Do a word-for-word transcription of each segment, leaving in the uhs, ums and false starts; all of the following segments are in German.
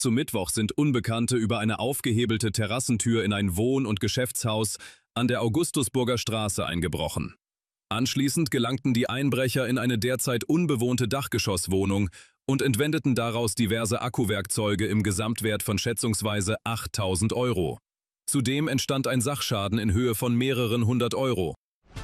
Zum Mittwoch sind Unbekannte über eine aufgehebelte Terrassentür in ein Wohn- und Geschäftshaus an der Augustusburger Straße eingebrochen. Anschließend gelangten die Einbrecher in eine derzeit unbewohnte Dachgeschosswohnung und entwendeten daraus diverse Akkuwerkzeuge im Gesamtwert von schätzungsweise achttausend Euro. Zudem entstand ein Sachschaden in Höhe von mehreren hundert Euro.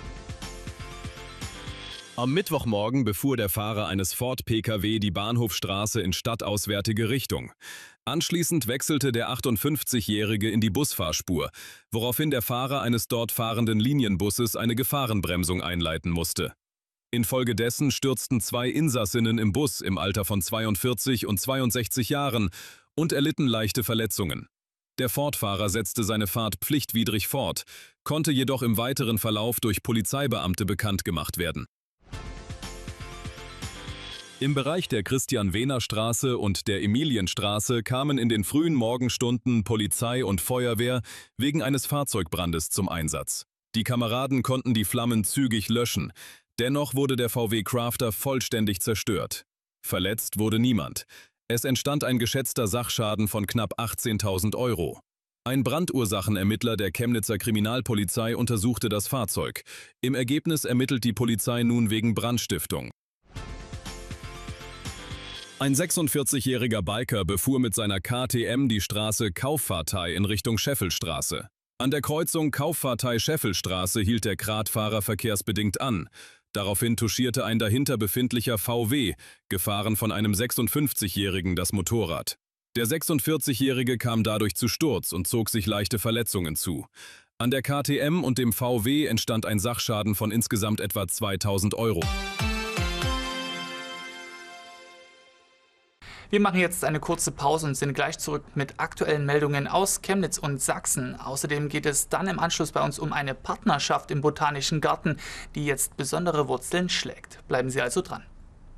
Am Mittwochmorgen befuhr der Fahrer eines Ford-P K W die Bahnhofstraße in stadtauswärtige Richtung. Anschließend wechselte der achtundfünfzigjährige in die Busfahrspur, woraufhin der Fahrer eines dort fahrenden Linienbusses eine Gefahrenbremsung einleiten musste. Infolgedessen stürzten zwei Insassinnen im Bus im Alter von zweiundvierzig und zweiundsechzig Jahren und erlitten leichte Verletzungen. Der Ford-Fahrer setzte seine Fahrt pflichtwidrig fort, konnte jedoch im weiteren Verlauf durch Polizeibeamte bekannt gemacht werden. Im Bereich der Christian-Wehner-Straße und der Emilienstraße kamen in den frühen Morgenstunden Polizei und Feuerwehr wegen eines Fahrzeugbrandes zum Einsatz. Die Kameraden konnten die Flammen zügig löschen, dennoch wurde der V W Crafter vollständig zerstört. Verletzt wurde niemand. Es entstand ein geschätzter Sachschaden von knapp achtzehntausend Euro. Ein Brandursachenermittler der Chemnitzer Kriminalpolizei untersuchte das Fahrzeug. Im Ergebnis ermittelt die Polizei nun wegen Brandstiftung. Ein sechsundvierzigjähriger Biker befuhr mit seiner K T M die Straße Kauffahrtei in Richtung Scheffelstraße. An der Kreuzung Kauffahrtei-Scheffelstraße hielt der Kratfahrer verkehrsbedingt an. Daraufhin touchierte ein dahinter befindlicher V W, gefahren von einem sechsundfünfzigjährigen, das Motorrad. Der sechsundvierzigjährige kam dadurch zu Sturz und zog sich leichte Verletzungen zu. An der K T M und dem V W entstand ein Sachschaden von insgesamt etwa zweitausend Euro. Wir machen jetzt eine kurze Pause und sind gleich zurück mit aktuellen Meldungen aus Chemnitz und Sachsen. Außerdem geht es dann im Anschluss bei uns um eine Partnerschaft im Botanischen Garten, die jetzt besondere Wurzeln schlägt. Bleiben Sie also dran.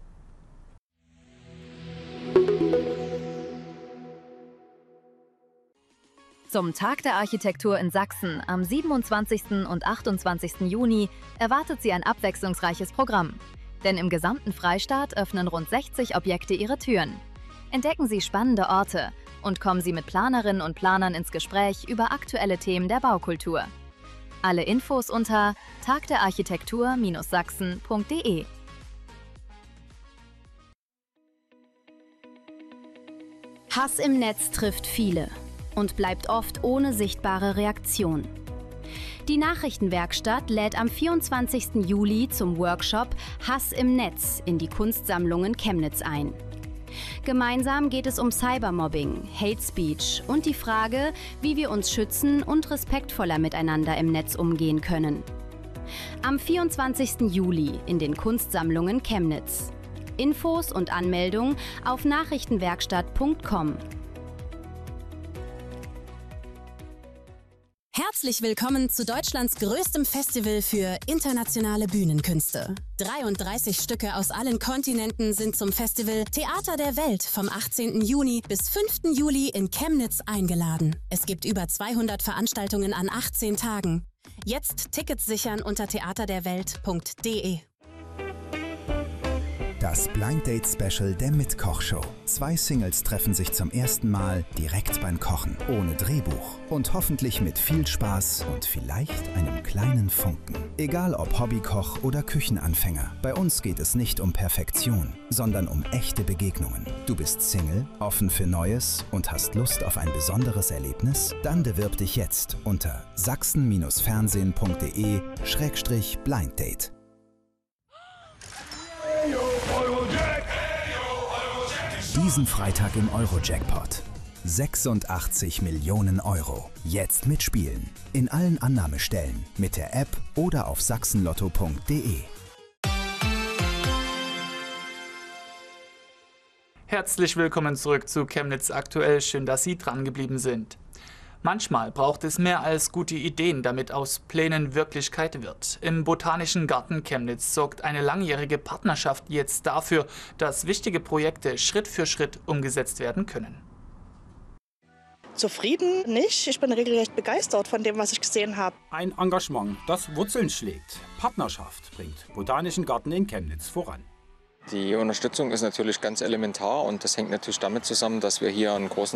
Zum Tag der Architektur in Sachsen am siebenundzwanzigsten und achtundzwanzigsten Juni erwartet Sie ein abwechslungsreiches Programm. Denn im gesamten Freistaat öffnen rund sechzig Objekte ihre Türen. Entdecken Sie spannende Orte und kommen Sie mit Planerinnen und Planern ins Gespräch über aktuelle Themen der Baukultur. Alle Infos unter tagderarchitektur Bindestrich sachsen Punkt de. Hass im Netz trifft viele und bleibt oft ohne sichtbare Reaktion. Die Nachrichtenwerkstatt lädt am vierundzwanzigsten Juli zum Workshop Hass im Netz in die Kunstsammlungen Chemnitz ein. Gemeinsam geht es um Cybermobbing, Hate Speech und die Frage, wie wir uns schützen und respektvoller miteinander im Netz umgehen können. Am vierundzwanzigsten Juli in den Kunstsammlungen Chemnitz. Infos und Anmeldung auf nachrichtenwerkstatt Punkt com. Herzlich willkommen zu Deutschlands größtem Festival für internationale Bühnenkünste. dreiunddreißig Stücke aus allen Kontinenten sind zum Festival Theater der Welt vom achtzehnten Juni bis fünften Juli in Chemnitz eingeladen. Es gibt über zweihundert Veranstaltungen an achtzehn Tagen. Jetzt Tickets sichern unter theaterderwelt Punkt de. Das Blind Date Special der Mitkoch-Show. Zwei Singles treffen sich zum ersten Mal direkt beim Kochen, ohne Drehbuch und hoffentlich mit viel Spaß und vielleicht einem kleinen Funken. Egal ob Hobbykoch oder Küchenanfänger, bei uns geht es nicht um Perfektion, sondern um echte Begegnungen. Du bist Single, offen für Neues und hast Lust auf ein besonderes Erlebnis? Dann bewirb dich jetzt unter sachsen Bindestrich fernsehen Punkt de Schrägstrich Blind Date. Diesen Freitag im Euro-Jackpot. sechsundachtzig Millionen Euro. Jetzt mitspielen. In allen Annahmestellen, mit der App oder auf sachsenlotto Punkt de. Herzlich willkommen zurück zu Chemnitz aktuell. Schön, dass Sie dran geblieben sind. Manchmal braucht es mehr als gute Ideen, damit aus Plänen Wirklichkeit wird. Im Botanischen Garten Chemnitz sorgt eine langjährige Partnerschaft jetzt dafür, dass wichtige Projekte Schritt für Schritt umgesetzt werden können. Zufrieden nicht. Ich bin regelrecht begeistert von dem, was ich gesehen habe. Ein Engagement, das Wurzeln schlägt. Partnerschaft bringt Botanischen Garten in Chemnitz voran. Die Unterstützung ist natürlich ganz elementar und das hängt natürlich damit zusammen, dass wir hier einen großen